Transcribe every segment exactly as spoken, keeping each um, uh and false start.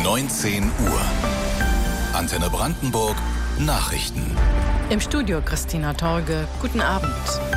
neunzehn Uhr. Antenne Brandenburg Nachrichten. Im Studio Christina Torge. Guten Abend.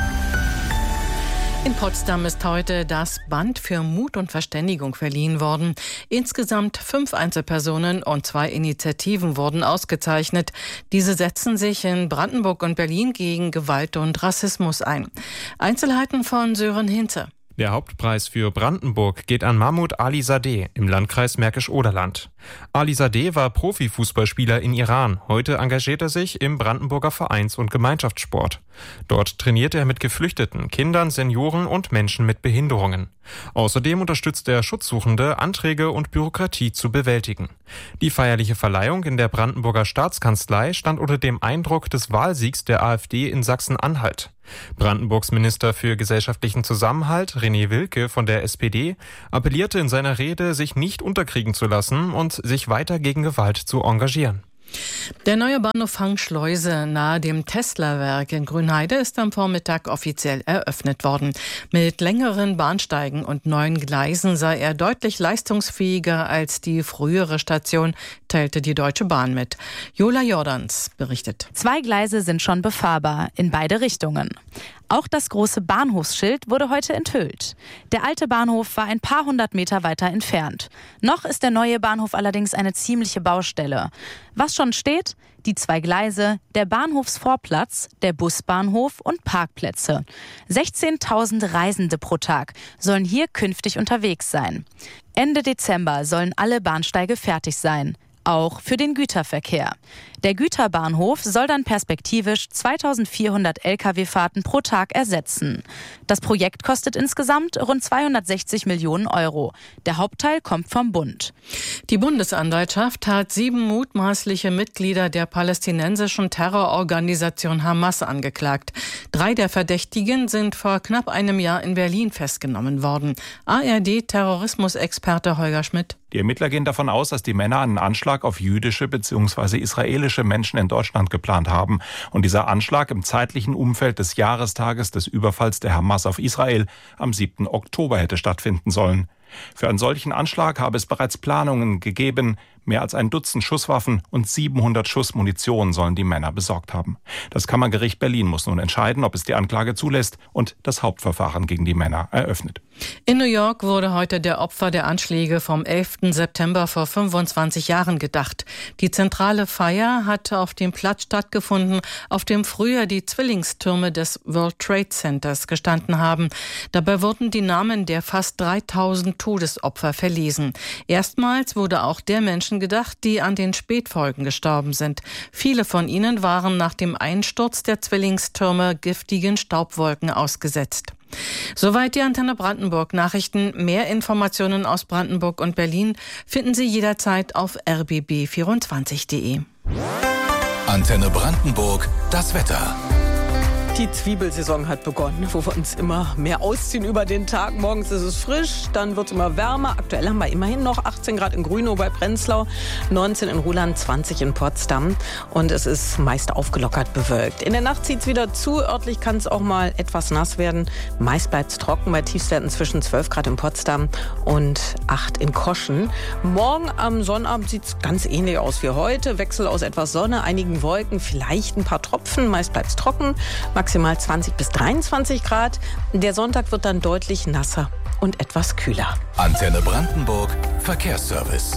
In Potsdam ist heute das Band für Mut und Verständigung verliehen worden. Insgesamt fünf Einzelpersonen und zwei Initiativen wurden ausgezeichnet. Diese setzen sich in Brandenburg und Berlin gegen Gewalt und Rassismus ein. Einzelheiten von Sören Hinze. Der Hauptpreis für Brandenburg geht an Mahmoud Alizadeh im Landkreis Märkisch-Oderland. Alizadeh war Profifußballspieler in Iran. Heute engagiert er sich im Brandenburger Vereins- und Gemeinschaftssport. Dort trainiert er mit Geflüchteten, Kindern, Senioren und Menschen mit Behinderungen. Außerdem unterstützt er Schutzsuchende, Anträge und Bürokratie zu bewältigen. Die feierliche Verleihung in der Brandenburger Staatskanzlei stand unter dem Eindruck des Wahlsiegs der AfD in Sachsen-Anhalt. Brandenburgs Minister für gesellschaftlichen Zusammenhalt, René Wilke von der S P D, appellierte in seiner Rede, sich nicht unterkriegen zu lassen und sich weiter gegen Gewalt zu engagieren. Der neue Bahnhof Hangschleuse nahe dem Tesla-Werk in Grünheide ist am Vormittag offiziell eröffnet worden. Mit längeren Bahnsteigen und neuen Gleisen sei er deutlich leistungsfähiger als die frühere Station, teilte die Deutsche Bahn mit. Jola Jordans berichtet. Zwei Gleise sind schon befahrbar, in beide Richtungen. Auch das große Bahnhofsschild wurde heute enthüllt. Der alte Bahnhof war ein paar hundert Meter weiter entfernt. Noch ist der neue Bahnhof allerdings eine ziemliche Baustelle. Was schon steht? Die zwei Gleise, der Bahnhofsvorplatz, der Busbahnhof und Parkplätze. sechzehntausend Reisende pro Tag sollen hier künftig unterwegs sein. Ende Dezember sollen alle Bahnsteige fertig sein. Auch für den Güterverkehr. Der Güterbahnhof soll dann perspektivisch zweitausendvierhundert L K W-Fahrten pro Tag ersetzen. Das Projekt kostet insgesamt rund zweihundertsechzig Millionen Euro. Der Hauptteil kommt vom Bund. Die Bundesanwaltschaft hat sieben mutmaßliche Mitglieder der palästinensischen Terrororganisation Hamas angeklagt. Drei der Verdächtigen sind vor knapp einem Jahr in Berlin festgenommen worden. A R D-Terrorismusexperte Holger Schmidt. Die Ermittler gehen davon aus, dass die Männer einen Anschlag auf jüdische bzw. israelische Menschen in Deutschland geplant haben. Und dieser Anschlag im zeitlichen Umfeld des Jahrestages des Überfalls der Hamas auf Israel am siebten Oktober hätte stattfinden sollen. Für einen solchen Anschlag habe es bereits Planungen gegeben. Mehr als ein Dutzend Schusswaffen und siebenhundert Schuss Munition sollen die Männer besorgt haben. Das Kammergericht Berlin muss nun entscheiden, ob es die Anklage zulässt und das Hauptverfahren gegen die Männer eröffnet. In New York wurde heute der Opfer der Anschläge vom elften September vor fünfundzwanzig Jahren gedacht. Die zentrale Feier hat auf dem Platz stattgefunden, auf dem früher die Zwillingstürme des World Trade Centers gestanden haben. Dabei wurden die Namen der fast dreitausend Todesopfer verlesen. Erstmals wurde auch der Menschen gedacht, die an den Spätfolgen gestorben sind. Viele von ihnen waren nach dem Einsturz der Zwillingstürme giftigen Staubwolken ausgesetzt. Soweit die Antenne Brandenburg Nachrichten. Mehr Informationen aus Brandenburg und Berlin finden Sie jederzeit auf r b b vierundzwanzig punkt de. Antenne Brandenburg, das Wetter. Die Zwiebelsaison hat begonnen, wo wir uns immer mehr ausziehen über den Tag. Morgens ist es frisch, dann wird es immer wärmer. Aktuell haben wir immerhin noch achtzehn Grad in Grünow bei Prenzlau, neunzehn in Ruhland, zwanzig in Potsdam. Und es ist meist aufgelockert bewölkt. In der Nacht zieht es wieder zu. Örtlich kann es auch mal etwas nass werden. Meist bleibt es trocken bei Tiefstwerten zwischen zwölf Grad in Potsdam und acht in Koschen. Morgen am Sonnabend sieht es ganz ähnlich aus wie heute. Wechsel aus etwas Sonne, einigen Wolken, vielleicht ein paar Tropfen. Meist bleibt es trocken. Maximal zwanzig bis dreiundzwanzig Grad. Der Sonntag wird dann deutlich nasser und etwas kühler. Antenne Brandenburg Verkehrsservice.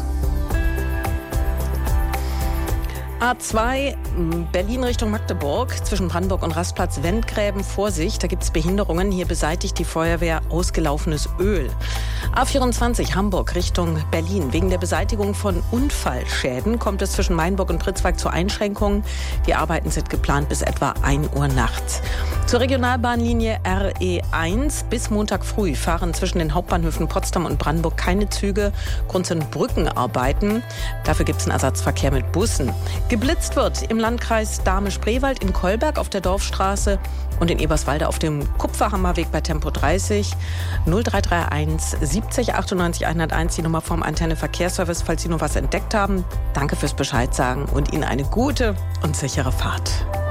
A zwei Berlin Richtung Magdeburg, zwischen Brandenburg und Rastplatz Wendgräben, Vorsicht, da gibt es Behinderungen. Hier beseitigt die Feuerwehr ausgelaufenes Öl. A vierundzwanzig Hamburg Richtung Berlin. Wegen der Beseitigung von Unfallschäden kommt es zwischen Mainburg und Pritzwalk zu Einschränkungen. Die Arbeiten sind geplant bis etwa ein Uhr nachts. Zur Regionalbahnlinie R E eins bis Montag früh fahren zwischen den Hauptbahnhöfen Potsdam und Brandenburg keine Züge. Grund sind Brückenarbeiten. Dafür gibt es einen Ersatzverkehr mit Bussen. Geblitzt wird im Landkreis Dahme-Spreewald, in Kolberg auf der Dorfstraße und in Eberswalde auf dem Kupferhammerweg bei Tempo dreißig. null drei drei eins siebzig achtundneunzig hunderteins, die Nummer vom Antenne Verkehrsservice, falls Sie noch was entdeckt haben. Danke fürs Bescheid sagen und Ihnen eine gute und sichere Fahrt.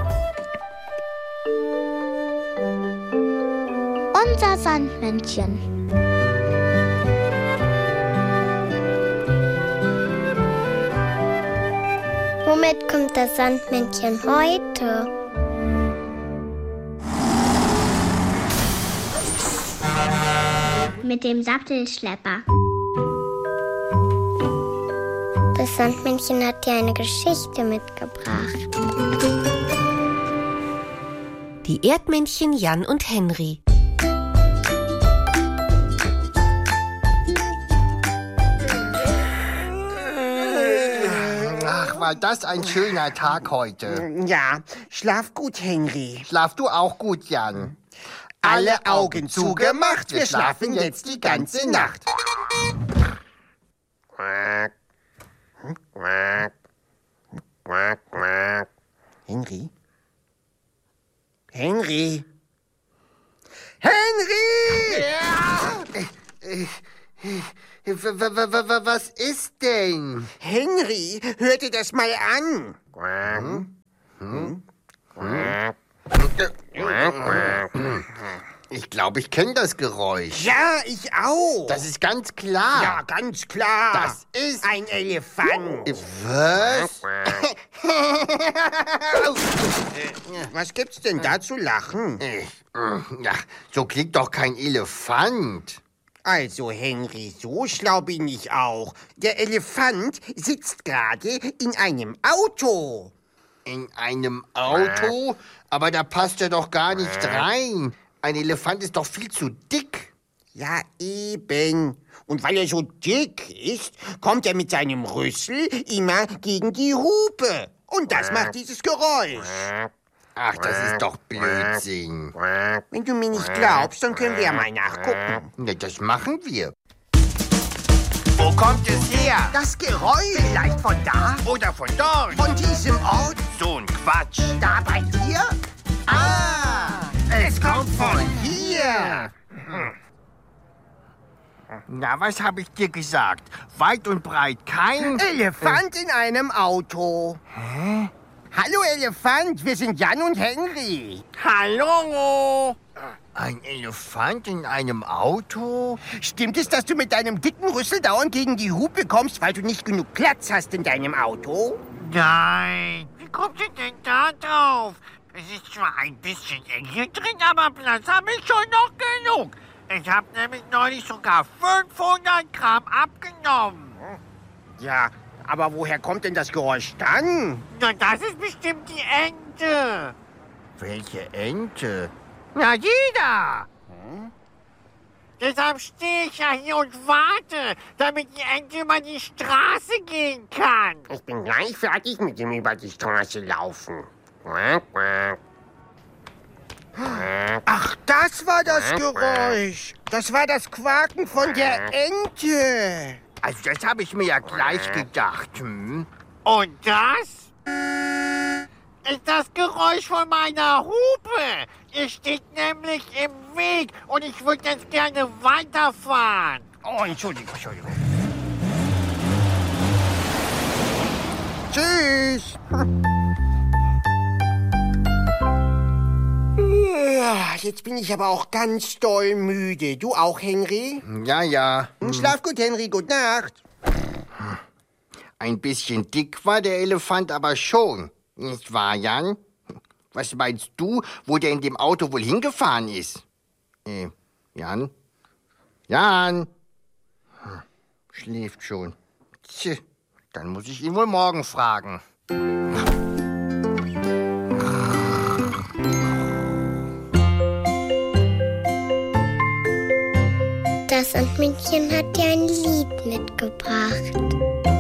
Unser Sandmännchen. Womit kommt das Sandmännchen heute? Mit dem Sattelschlepper. Das Sandmännchen hat dir eine Geschichte mitgebracht. Die Erdmännchen Jan und Henry. Ach, war das ein schöner Tag heute. Ja, schlaf gut, Henry. Schlaf du auch gut, Jan. Alle Augen zugemacht, wir schlafen jetzt die ganze Nacht. Henry? Henry? Henry! Ja! Was ist denn? Henry, hör dir das mal an. Hm? Hm? Ich glaube, ich kenne das Geräusch. Ja, ich auch. Das ist ganz klar. Ja, ganz klar. Das ist ein Elefant. Was? Was gibt's denn da zu lachen? Ja, so klingt doch kein Elefant. Also, Henry, so schlau bin ich auch. Der Elefant sitzt gerade in einem Auto. In einem Auto? Aber da passt er doch gar nicht rein. Ein Elefant ist doch viel zu dick. Ja, eben. Und weil er so dick ist, kommt er mit seinem Rüssel immer gegen die Hupe. Und das macht dieses Geräusch. Ach, das ist doch Blödsinn. Wenn du mir nicht glaubst, dann können wir ja mal nachgucken. Ja, das machen wir. Wo kommt es her? Das Geräusch. Vielleicht von da? Oder von dort. Von diesem Ort? So ein Quatsch. Da bei dir? Ah, es kommt von hier. Na, was habe ich dir gesagt? Weit und breit kein... Elefant in einem Auto. Hä? Hallo Elefant, wir sind Jan und Henry. Hallo. Ein Elefant in einem Auto? Stimmt es, dass du mit deinem dicken Rüssel dauernd gegen die Hupe kommst, weil du nicht genug Platz hast in deinem Auto? Nein. Wie kommt ihr denn da drauf? Es ist zwar ein bisschen eng hier drin, aber Platz habe ich schon noch genug. Ich habe nämlich neulich sogar fünfhundert Gramm abgenommen. Ja, aber woher kommt denn das Geräusch dann? Na, das ist bestimmt die Ente. Welche Ente? Na, die da. Hm? Deshalb stehe ich ja hier und warte, damit die Ente über die Straße gehen kann. Ich bin gleich fertig mit dem über die Straße laufen. Ach, das war das Geräusch. Das war das Quaken von der Ente. Also das habe ich mir ja gleich gedacht. Hm? Und das ist das Geräusch von meiner Hupe. Ihr steht nämlich im Weg und ich würde jetzt gerne weiterfahren. Oh, Entschuldigung, Entschuldigung. Tschüss. Jetzt bin ich aber auch ganz doll müde. Du auch, Henry? Ja, ja. Schlaf gut, Henry. Gute Nacht. Ein bisschen dick war der Elefant aber schon. Nicht wahr, Jan? Was meinst du, wo der in dem Auto wohl hingefahren ist? Äh, Jan? Jan? Schläft schon. Tch, dann muss ich ihn wohl morgen fragen. Das Sandmännchen hat dir ein Lied mitgebracht.